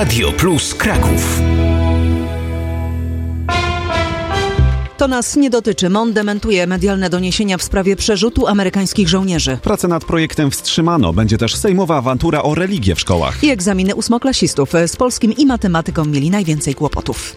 Radio Plus Kraków. To nas nie dotyczy. MON dementuje medialne doniesienia w sprawie przerzutu amerykańskich żołnierzy. Pracę nad projektem wstrzymano. Będzie też sejmowa awantura o religię w szkołach. I egzaminy ósmoklasistów. Z polskim i matematyką mieli najwięcej kłopotów.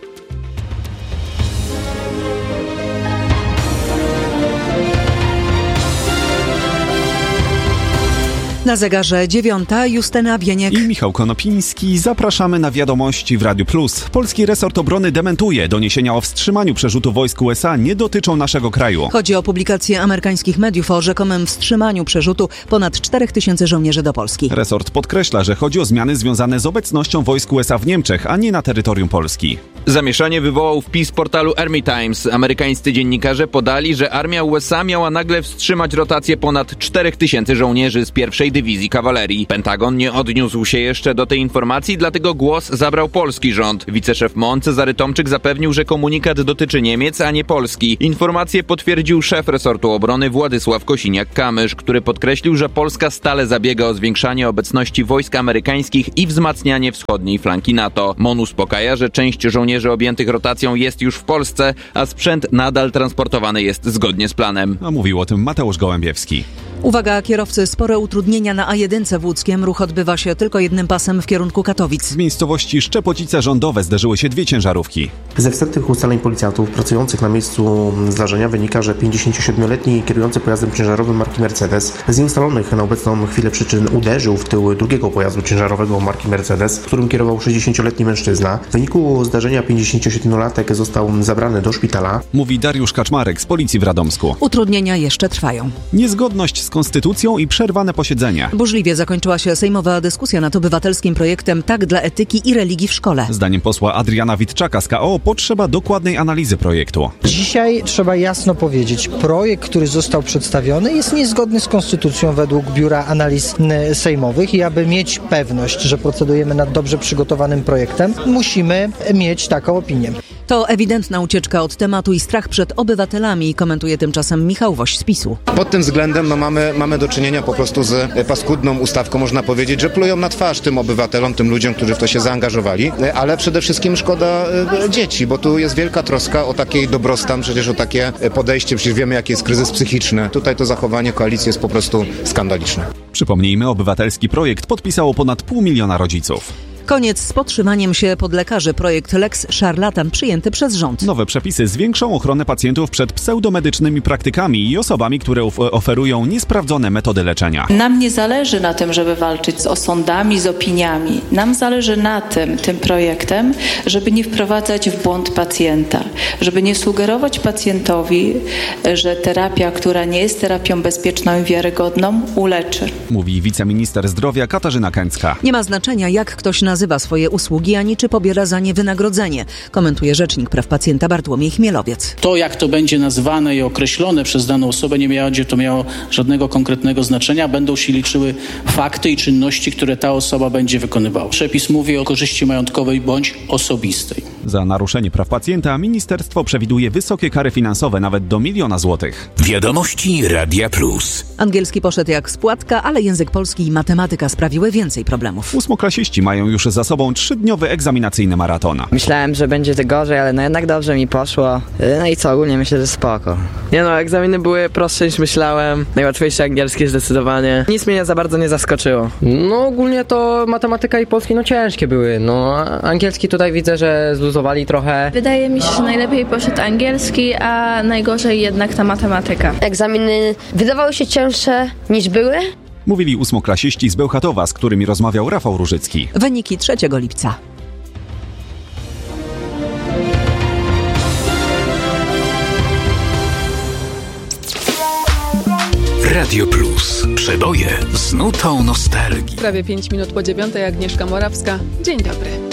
Na zegarze 9, Justyna Wieniek i Michał Konopiński. Zapraszamy na wiadomości w Radiu Plus. Polski resort obrony dementuje. Doniesienia o wstrzymaniu przerzutu wojsk USA nie dotyczą naszego kraju. Chodzi o publikację amerykańskich mediów o rzekomym wstrzymaniu przerzutu ponad 4000 żołnierzy do Polski. Resort podkreśla, że chodzi o zmiany związane z obecnością wojsk USA w Niemczech, a nie na terytorium Polski. Zamieszanie wywołał wpis portalu Army Times. Amerykańscy dziennikarze podali, że armia USA miała nagle wstrzymać rotację ponad 4000 żołnierzy z pierwszej dywizji kawalerii. Pentagon nie odniósł się jeszcze do tej informacji, dlatego głos zabrał polski rząd. Wiceszef MON Cezary Tomczyk zapewnił, że komunikat dotyczy Niemiec, a nie Polski. Informację potwierdził szef resortu obrony Władysław Kosiniak-Kamysz, który podkreślił, że Polska stale zabiega o zwiększanie obecności wojsk amerykańskich i wzmacnianie wschodniej flanki NATO. MON uspokaja, że część żołnierzy objętych rotacją jest już w Polsce, a sprzęt nadal transportowany jest zgodnie z planem. A mówił o tym Mateusz Gołębiewski. Uwaga, kierowcy, spore utrudnienia na A1 w Łódzkiem. Ruch odbywa się tylko jednym pasem w kierunku Katowic. W miejscowości Szczepocice Rządowe zderzyły się dwie ciężarówki. Ze wstępnych ustaleń policjantów pracujących na miejscu zdarzenia wynika, że 57-letni kierujący pojazdem ciężarowym marki Mercedes z nieustalonych na obecną chwilę przyczyn uderzył w tył drugiego pojazdu ciężarowego marki Mercedes, którym kierował 60-letni mężczyzna. W wyniku zdarzenia 57-latek został zabrany do szpitala. Mówi Dariusz Kaczmarek z Policji w Radomsku. Utrudnienia jeszcze trwają. Niezgodność z konstytucją i przerwane posiedzenie. Burzliwie zakończyła się sejmowa dyskusja nad obywatelskim projektem Tak dla etyki i religii w szkole. Zdaniem posła Adriana Witczaka z KO potrzeba dokładnej analizy projektu. Dzisiaj trzeba jasno powiedzieć, projekt, który został przedstawiony, jest niezgodny z konstytucją według Biura Analiz Sejmowych i aby mieć pewność, że procedujemy nad dobrze przygotowanym projektem, musimy mieć taką opinię. To ewidentna ucieczka od tematu i strach przed obywatelami, komentuje tymczasem Michał Woś z PiS-u. Pod tym względem mamy do czynienia po prostu z paskudną ustawką, można powiedzieć, że plują na twarz tym obywatelom, tym ludziom, którzy w to się zaangażowali, ale przede wszystkim szkoda dzieci, bo tu jest wielka troska o taki dobrostan, przecież o takie podejście, przecież wiemy, jaki jest kryzys psychiczny. Tutaj to zachowanie koalicji jest po prostu skandaliczne. Przypomnijmy, obywatelski projekt podpisało ponad 500 000 rodziców. Koniec z podszywaniem się pod lekarzy. Projekt Lex Szarlatan przyjęty przez rząd. Nowe przepisy zwiększą ochronę pacjentów przed pseudomedycznymi praktykami i osobami, które oferują niesprawdzone metody leczenia. Nam nie zależy na tym, żeby walczyć z osądami, z opiniami. Nam zależy na tym projektem, żeby nie wprowadzać w błąd pacjenta, żeby nie sugerować pacjentowi, że terapia, która nie jest terapią bezpieczną i wiarygodną, uleczy. Mówi wiceminister zdrowia Katarzyna Kęcka. Nie ma znaczenia, jak ktoś nazywa swoje usługi, ani czy pobiera za nie wynagrodzenie, komentuje rzecznik praw pacjenta Bartłomiej Chmielowiec. To, jak to będzie nazywane i określone przez daną osobę, nie będzie to miało żadnego konkretnego znaczenia. Będą się liczyły fakty i czynności, które ta osoba będzie wykonywała. Przepis mówi o korzyści majątkowej bądź osobistej. Za naruszenie praw pacjenta ministerstwo przewiduje wysokie kary finansowe, nawet do 1 000 000 złotych. Wiadomości Radia Plus. Angielski poszedł jak spłatka, ale język polski i matematyka sprawiły więcej problemów. Ósmoklasiści mają już za sobą 3-dniowy egzaminacyjny maraton. Myślałem, że będzie to gorzej, ale jednak dobrze mi poszło. No i co, ogólnie myślę, że spoko. Egzaminy były prostsze niż myślałem. Najłatwiejsze angielskie zdecydowanie. Nic mnie za bardzo nie zaskoczyło. Ogólnie to matematyka i polski ciężkie były. Angielski tutaj widzę, że zluzowali trochę. Wydaje mi się, że najlepiej poszedł angielski, a najgorzej jednak ta matematyka. Egzaminy wydawały się cięższe niż były. Mówili ósmoklasiści z Bełchatowa, z którymi rozmawiał Rafał Różycki. Wyniki 3 lipca. Radio Plus. Przeboje z nutą nostalgii. Prawie 5 minut po 9:00, Agnieszka Morawska. Dzień dobry.